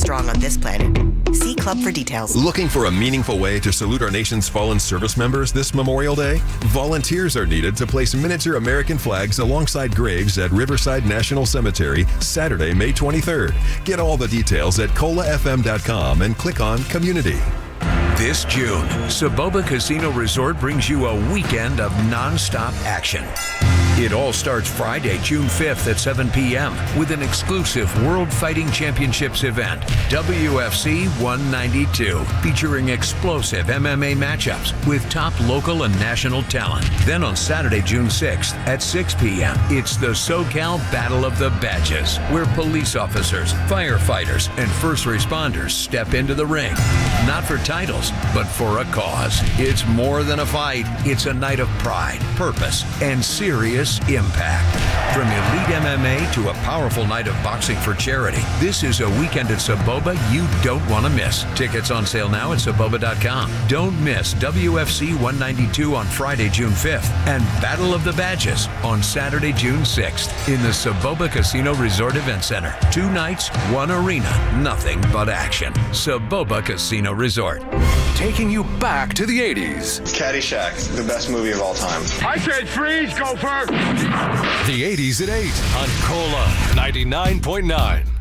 strong on this planet. See Club for details. Looking for a meaningful way to salute our nation's fallen service members this Memorial Day? Volunteers are needed to place miniature American flags alongside graves at Riverside National Cemetery Saturday, May 23rd. Get all the details at colafm.com and click on Community. This June, Soboba Casino Resort brings you a weekend of non-stop action. It all starts Friday, June 5th at 7 p.m. with an exclusive World Fighting Championships event, WFC 192, featuring explosive MMA matchups with top local and national talent. Then on Saturday, June 6th at 6 p.m., it's the SoCal Battle of the Badges, where police officers, firefighters, and first responders step into the ring. Not for titles, but for a cause. It's more than a fight. It's a night of pride, purpose, and serious impact. From elite MMA to a powerful night of boxing for charity, this is a weekend at Soboba you don't want to miss. Tickets on sale now at Soboba.com. Don't miss WFC 192 on Friday, June 5th, and Battle of the Badges on Saturday, June 6th in the Soboba Casino Resort Event Center. 2 nights, 1 arena, nothing but action. Soboba Casino Resort. Taking you back to the 80s. Caddyshack, the best movie of all time. I said freeze, Gopher! The 80s at 8 on Cola 99.9.